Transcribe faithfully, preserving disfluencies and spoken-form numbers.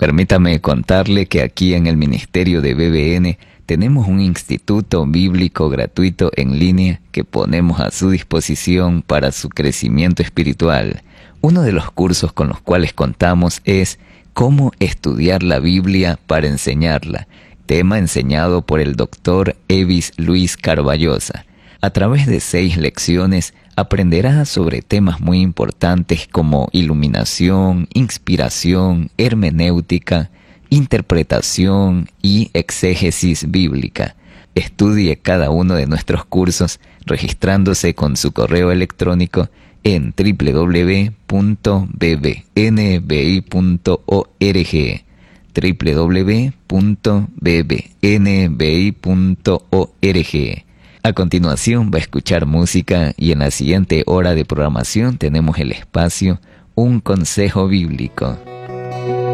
Permítame contarle que aquí en el Ministerio de B B N tenemos un instituto bíblico gratuito en línea que ponemos a su disposición para su crecimiento espiritual. Uno de los cursos con los cuales contamos es Cómo estudiar la Biblia para enseñarla, tema enseñado por el doctor Evis Luis Carballosa. A través de seis lecciones aprenderá sobre temas muy importantes como iluminación, inspiración, hermenéutica, interpretación y exégesis bíblica. Estudie cada uno de nuestros cursos registrándose con su correo electrónico en doble u doble u doble u punto b b n b i punto org, doble u doble u doble u punto b b n b i punto org. A continuación va a escuchar música y en la siguiente hora de programación tenemos el espacio Un Consejo Bíblico.